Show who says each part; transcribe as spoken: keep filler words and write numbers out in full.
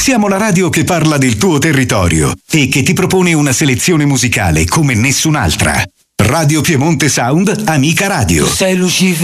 Speaker 1: Siamo la radio che parla del tuo territorio e che ti propone una selezione musicale come nessun'altra. Radio Piemonte Sound, Amica Radio.
Speaker 2: Sei Lucifer.